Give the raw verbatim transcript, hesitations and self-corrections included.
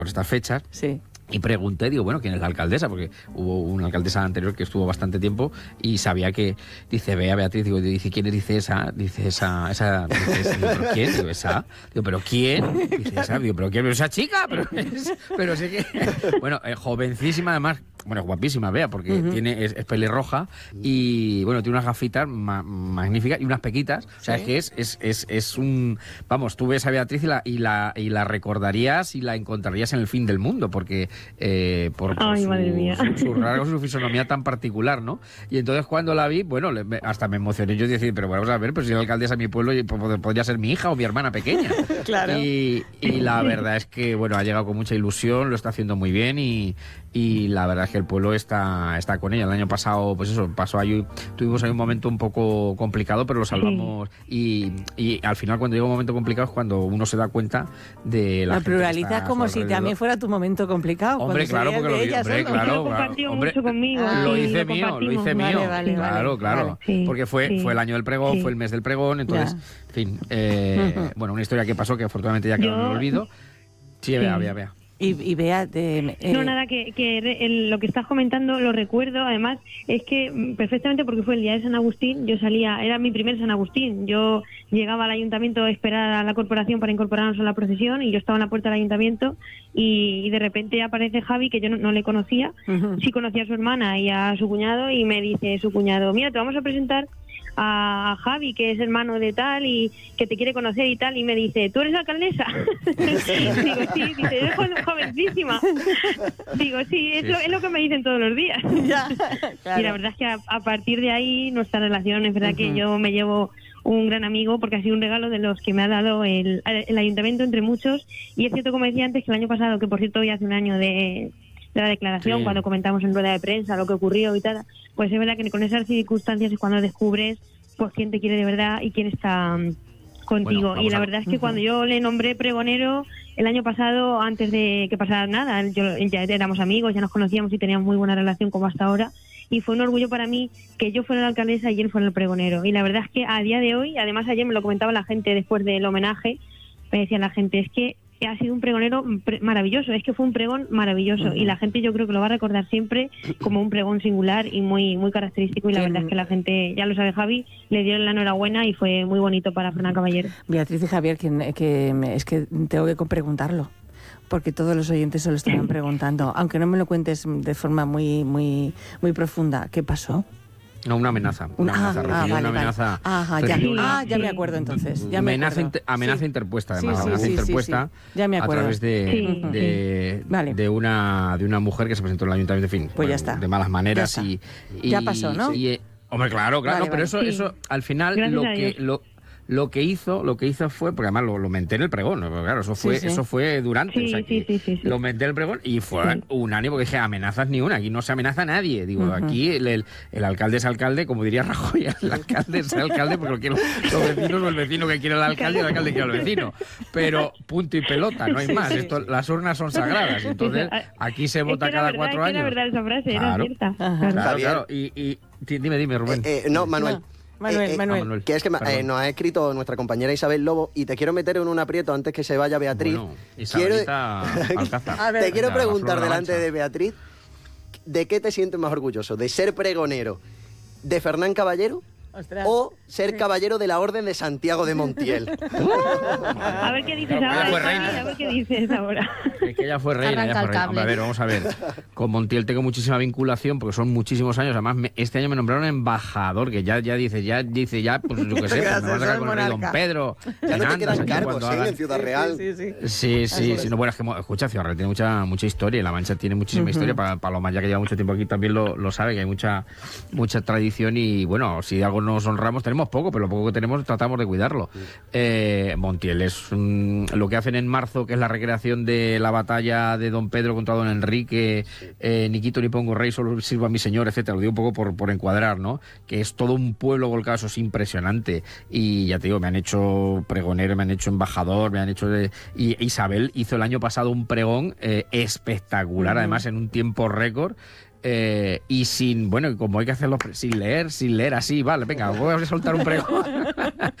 por estas fechas. Sí. Y pregunté, digo, bueno, ¿quién es la alcaldesa? Porque hubo una alcaldesa anterior que estuvo bastante tiempo y sabía que, dice, vea Beatriz, digo, dice, ¿quién es? Dice esa, dice esa, esa, dice esa, digo, ¿pero quién? Digo, esa, digo, ¿pero quién? Dice esa, digo, ¿pero quién? ¿Pero esa chica? Pero, es, pero sé que, bueno, eh, jovencísima además, bueno, guapísima, vea, porque uh-huh. tiene, es, es pelirroja y, bueno, tiene unas gafitas ma magníficas y unas pequitas, o sea, ¿sí? Es que es, es, es, es un, vamos, tú ves a Beatriz y la, y la, y la recordarías y la encontrarías en el fin del mundo, porque Eh, por, por Ay, su, madre mía. su, su rasgo, su fisonomía tan particular, ¿no? Y entonces cuando la vi, bueno, le, hasta me emocioné. Yo decía, pero bueno, vamos a ver, pues si la alcaldesa de mi pueblo podría ser mi hija o mi hermana pequeña. Claro. Y, y la verdad es que, bueno, ha llegado con mucha ilusión, lo está haciendo muy bien y, y la verdad es que el pueblo está, está con ella. El año pasado, pues eso, pasó ahí, tuvimos ahí un momento un poco complicado, pero lo salvamos. Sí. Y, y al final, cuando llega un momento complicado, es cuando uno se da cuenta de la Lo pluralizas como si también fuera tu momento complicado. Hombre, claro, porque lo, ella, hombre, solo. claro, lo compartió hombre, mucho conmigo. Ah, lo hice lo mío, lo hice mío. Vale, vale, claro, vale, claro. vale. Sí, porque fue, sí. fue el año del pregón, Sí. fue el mes del pregón, entonces, Ya. en fin, eh, uh-huh. bueno, una historia que pasó que afortunadamente ya quedó en el olvido. Sí, vea, vea, vea. Y, y vea de, eh... no nada que, que el, lo que estás comentando lo recuerdo, además es que perfectamente, porque fue el día de San Agustín, yo salía, era mi primer San Agustín, yo llegaba al ayuntamiento a esperar a la corporación para incorporarnos a la procesión y yo estaba en la puerta del ayuntamiento y, y de repente aparece Javi, que yo no, no le conocía, uh-huh. sí conocía a su hermana y a su cuñado, y me dice su cuñado, mira, te vamos a presentar a Javi, que es hermano de tal y que te quiere conocer y tal, y me dice, ¿tú eres alcaldesa? Digo, sí, dice, eres jovencísima. Digo, sí, es, sí. Lo, es lo que me dicen todos los días. Ya, claro. Y la verdad es que a, a partir de ahí nuestra relación, es verdad uh-huh. que yo me llevo un gran amigo porque ha sido un regalo de los que me ha dado el, el ayuntamiento entre muchos, y es cierto, como decía antes, que el año pasado, que por cierto hoy hace un año de... de la declaración, sí. cuando comentamos en rueda de prensa lo que ocurrió y tal, pues es verdad que con esas circunstancias es cuando descubres pues quién te quiere de verdad y quién está um, contigo. Bueno, y la a... verdad es que uh-huh. cuando yo le nombré pregonero el año pasado, antes de que pasara nada, yo, ya éramos amigos, ya nos conocíamos y teníamos muy buena relación como hasta ahora, y fue un orgullo para mí que yo fuera la alcaldesa y él fuera el pregonero. Y la verdad es que a día de hoy, además ayer me lo comentaba la gente después del homenaje, me decía la gente, es que ha sido un pregonero pre- maravilloso, es que fue un pregón maravilloso uh-huh. y la gente yo creo que lo va a recordar siempre como un pregón singular y muy muy característico, y la sí. verdad es que la gente, ya lo sabe Javi, le dieron la enhorabuena y fue muy bonito para Fernán Caballero. Beatriz y Javier, que, que me, es que tengo que preguntarlo, porque todos los oyentes se lo estaban preguntando, aunque no me lo cuentes de forma muy muy muy profunda. ¿Qué pasó? No, una amenaza. Una ah, amenaza. Ah, recibió vale, una amenaza. Vale. Ajá, ya, una, ah, ya me acuerdo entonces. Ya me amenaza, acuerdo. inter, amenaza sí. interpuesta, Sí, además. sí, amenaza sí, interpuesta sí, sí. Ya me acuerdo. a través de, sí. de, vale. de, una, de una mujer que se presentó en el ayuntamiento, en fin. Pues bueno, ya está. De malas maneras. Ya, y, y, ya pasó, ¿no? Y, y, hombre, claro, claro. Vale, pero vale. eso, sí. eso al final, Gracias lo que. Lo, Lo que hizo, lo que hizo fue, porque además lo, lo menté en el pregón, ¿no? Claro, eso fue, sí, sí. eso fue durante, sí, o sea, sí, sí, sí, sí. lo menté en el pregón y fue sí. unánime, porque dije, amenazas ni una, aquí no se amenaza a nadie, digo, uh-huh. aquí el, el, el alcalde es alcalde, como diría Rajoy, el alcalde es alcalde, porque los, los vecinos o el vecino que quiere el alcalde, el alcalde quiere al vecino, pero punto y pelota, no hay sí, más, sí, Esto, sí. las urnas son sagradas, entonces aquí se vota es que cada verdad, cuatro es años. Era verdad esa frase, claro. era cierta. Ajá. Claro, claro, y, y dime, dime, Rubén. Eh, eh, no, Manuel. No. Manuel, eh, eh, Manuel. Manuel. Que es que eh, nos ha escrito nuestra compañera Isabel Lobo y te quiero meter en un aprieto antes que se vaya Beatriz. Bueno, Isabelita quiero... Te quiero preguntar delante de Beatriz, ¿de qué te sientes más orgulloso? ¿De ser pregonero de Fernán Caballero? Ostras. O ser caballero de la Orden de Santiago de Montiel. A ver qué dices claro, ahora. Fue reina. A ver qué dices ahora. Es que ella fue reina. Ella fue reina. Hombre, a ver, vamos a ver. Con Montiel tengo muchísima vinculación porque son muchísimos años. Además, me, este año me nombraron embajador, que ya, ya dice, ya dice, ya, pues yo qué sé, pues me va a sacar con el rey Don Pedro. Ya no te quedan cargos, ¿eh? En Ciudad Real. Sí, sí, sí. Sí, sí, sí. No, bueno, es que, escucha, Ciudad Real tiene mucha, mucha historia y La Mancha tiene muchísima uh-huh. historia. Para Paloma, ya que lleva mucho tiempo aquí, también lo, lo sabe, que hay mucha, mucha tradición y, bueno, si algo nos honramos, tenemos poco, pero lo poco que tenemos tratamos de cuidarlo. Sí. Eh, Montiel es um, lo que hacen en marzo, que es la recreación de la batalla de Don Pedro contra Don Enrique, sí. eh, ni quito ni pongo rey, solo sirva a mi señor, etcétera. Lo digo un poco por, por encuadrar, ¿no? Que es todo un pueblo volcado, eso es impresionante. Y ya te digo, me han hecho pregonero, me han hecho embajador, me han hecho... De... Y Isabel hizo el año pasado un pregón eh, espectacular, uh-huh. además en un tiempo récord. Eh, y sin, bueno, como hay que hacerlo sin leer, sin leer así, vale, venga, voy a soltar un pregón.